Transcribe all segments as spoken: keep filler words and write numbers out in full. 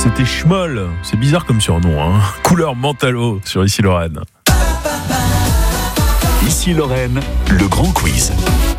C'était Schmoll, c'est bizarre comme surnom, hein. Couleur Mentalo sur Ici Lorraine. Ici Lorraine, le grand quiz.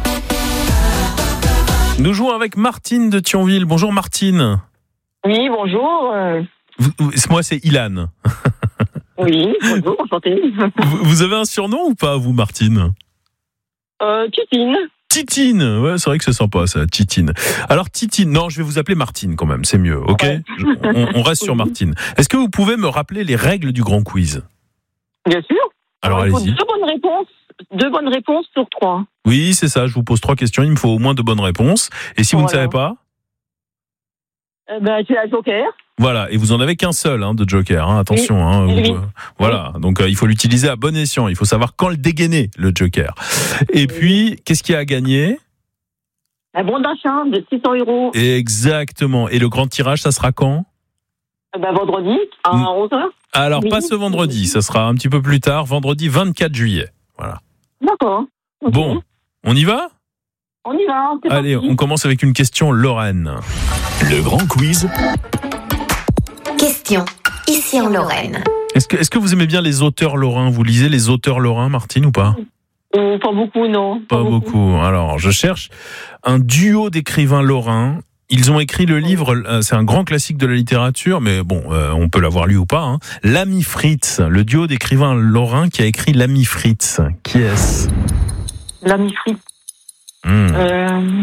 Nous jouons avec Martine de Thionville. Bonjour Martine. Oui, bonjour. Euh... Vous, moi c'est Ilan. Oui, bonjour, enchanté. Vous, vous avez un surnom ou pas, vous Martine? Euh, Titine. Titine, ouais, c'est vrai que c'est sympa ça, Titine. Alors Titine, non, je vais vous appeler Martine quand même, c'est mieux, ok? Ouais. on, on reste sur Martine. Est-ce que vous pouvez me rappeler les règles du grand quiz? Bien sûr. Alors il faut allez-y. deux bonnes réponses, deux bonnes réponses sur trois. Oui, c'est ça, je vous pose trois questions, il me faut au moins deux bonnes réponses. Et si vous Voilà. ne savez pas? Euh, ben, c'est la Joker. Voilà, et vous en avez qu'un seul hein, de joker, hein, attention. Oui. Hein, Oui. vous, euh, voilà, donc euh, il faut l'utiliser à bon escient, il faut savoir quand le dégainer, le joker. Et puis, qu'est-ce qu'il y a à gagner? Un bon d'achat de six cents euros. Exactement, et le grand tirage, ça sera quand? Euh, ben, vendredi, à Mm. onze heures. Alors, Oui. pas ce vendredi, ça sera un petit peu plus tard, vendredi vingt-quatre juillet. Voilà. D'accord. Ok. Bon, on y va? On y va. C'est Allez, parti. on commence avec une question Lorraine. Le grand quiz. Question, ici en Lorraine. Est-ce que, est-ce que vous aimez bien les auteurs lorrains? Vous lisez les auteurs lorrains, Martine, ou pas? Euh, pas beaucoup, non. Pas beaucoup. Alors, je cherche un duo d'écrivains lorrains. Ils ont écrit le livre, euh, c'est un grand classique de la littérature, mais bon, euh, on peut l'avoir lu ou pas. Hein. L'ami Fritz, le duo d'écrivains lorrains qui a écrit L'ami Fritz. Qui est-ce? L'ami Fritz. Hmm. Euh...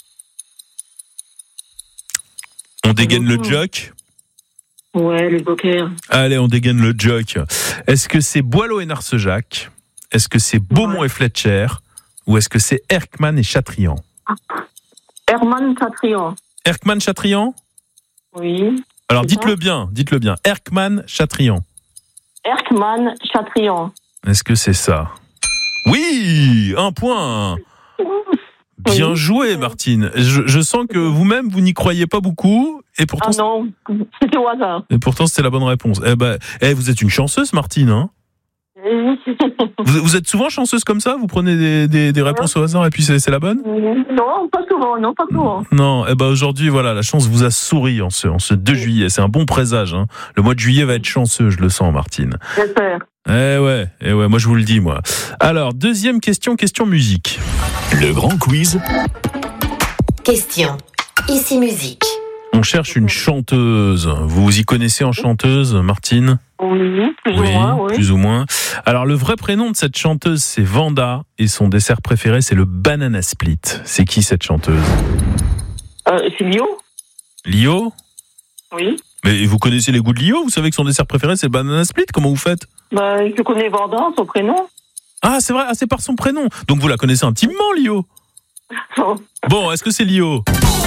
On dégaine le joke. Ouais, le Joker. Allez, on dégaine le joke. Est-ce que c'est Boileau et Narcejac? Est-ce que c'est Beaumont Ouais. et Fletcher? Ou est-ce que c'est Erckmann et Chatrian? Herman Chatrian. Erckmann, Chatrian? Oui. Alors C'est dites-le ça. bien, dites-le bien. Erckmann, Chatrian. Erkman Chatrian. Est-ce que c'est ça? Oui, un point. Bien Oui. joué, Martine. Je, je sens que vous-même, vous n'y croyez pas beaucoup, et pourtant, Ah non, c'était au hasard. et pourtant c'était la bonne réponse. Eh ben, eh, vous êtes une chanceuse, Martine. Hein vous, vous êtes souvent chanceuse comme ça? Vous prenez des, des, des réponses au hasard et puis c'est, c'est la bonne? Non, pas souvent, non, pas souvent. Non. Eh ben aujourd'hui, voilà, la chance vous a souri en ce, en ce deux juillet. C'est un bon présage. Hein. Le mois de juillet va être chanceux, je le sens, Martine. J'espère. Eh ouais, eh ouais, moi je vous le dis, moi. Alors, deuxième question, question musique. Le grand quiz. Question, ici musique. On cherche une chanteuse. Vous vous y connaissez en chanteuse, Martine? Oui, plus ou moins, oui. plus ou moins. Alors, le vrai prénom de cette chanteuse, c'est Vanda, et son dessert préféré, c'est le banana split. C'est qui cette chanteuse? Euh, c'est Lio. Lio? Oui. Mais vous connaissez les goûts de Lio? Vous savez que son dessert préféré, c'est le banana split? Comment vous faites? Bah, je connais Vanda, son prénom. Ah, c'est vrai, ah, c'est par son prénom. Donc, vous la connaissez intimement, Lio? Bon, est-ce que c'est Lio?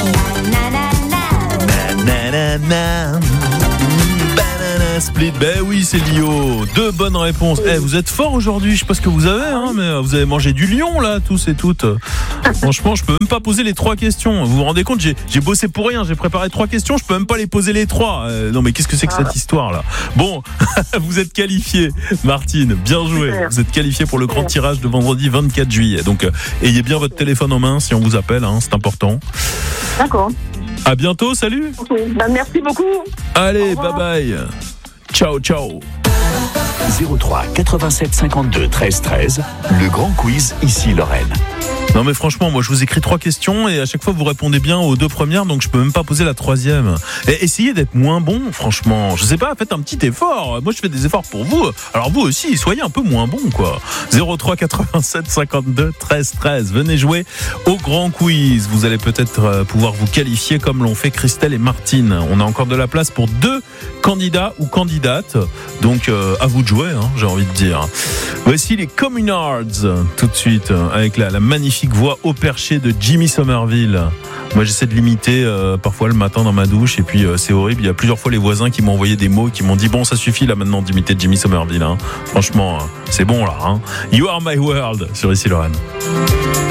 Banana split, ben oui, c'est Lio. Deux bonnes réponses. Eh, vous êtes forts aujourd'hui, je sais pas ce que vous avez, hein, mais vous avez mangé du lion là, tous et toutes. Franchement, je peux même pas poser les trois questions. Vous vous rendez compte, j'ai, j'ai bossé pour rien, j'ai préparé trois questions, je peux même pas les poser les trois. Euh, non mais qu'est-ce que c'est que cette histoire là? Bon, vous êtes qualifié, Martine, bien joué. Super. Vous êtes qualifié pour le grand tirage de vendredi vingt-quatre juillet. Donc, euh, ayez bien votre téléphone en main si on vous appelle, hein, c'est important. D'accord. À bientôt, salut. Ok. Bah, merci beaucoup. Allez, Au bye revoir. bye. Ciao, ciao. zéro trois quatre-vingt-sept cinquante-deux treize treize. Le grand quiz, ici Lorraine. Non mais franchement, moi je vous écris trois questions et à chaque fois vous répondez bien aux deux premières, donc je peux même pas poser la troisième. Et essayez d'être moins bon, franchement. Je sais pas, faites un petit effort. Moi je fais des efforts pour vous. Alors vous aussi, soyez un peu moins bon, quoi. zéro trois quatre-vingt-sept cinquante-deux treize treize. Venez jouer au grand quiz. Vous allez peut-être pouvoir vous qualifier comme l'ont fait Christelle et Martine. On a encore de la place pour deux candidats ou candidates. Donc euh, à vous de jouer, hein, j'ai envie de dire. Voici les Communards tout de suite avec la, la magnifique voix au perché de Jimmy Somerville. Moi j'essaie de l'imiter euh, parfois le matin dans ma douche et puis euh, c'est horrible. Il y a plusieurs fois les voisins qui m'ont envoyé des mots qui m'ont dit bon ça suffit là maintenant d'imiter Jimmy Somerville. Hein. Franchement c'est bon là. Hein. You Are My World sur Ici Lorraine.